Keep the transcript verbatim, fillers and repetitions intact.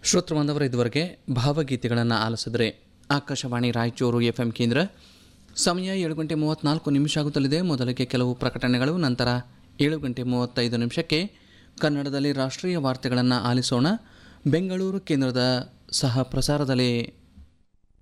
ಶ್ರೋತೃ ಬಾಂಧವರ ಇದುವರೆಗೆ ಭಾವಗೀತೆಗಳನ್ನು ಆಲಿಸಿದರೆ ಆಕಾಶವಾಣಿ ರಾಯಚೂರು ಎಫ್ ಎಂ ಕೇಂದ್ರ. ಸಮಯ ಏಳು ಗಂಟೆ ಮೂವತ್ತ್ನಾಲ್ಕು ನಿಮಿಷ ಆಗುತ್ತಲಿದೆ. ಮೊದಲಿಗೆ ಕೆಲವು ಪ್ರಕಟಣೆಗಳು, ನಂತರ ಏಳು ಗಂಟೆ ಮೂವತ್ತೈದು ನಿಮಿಷಕ್ಕೆ ಕನ್ನಡದಲ್ಲಿ ರಾಷ್ಟ್ರೀಯ ವಾರ್ತೆಗಳನ್ನು ಆಲಿಸೋಣ. ಬೆಂಗಳೂರು ಕೇಂದ್ರದ ಸಹ ಪ್ರಸಾರದಲ್ಲಿ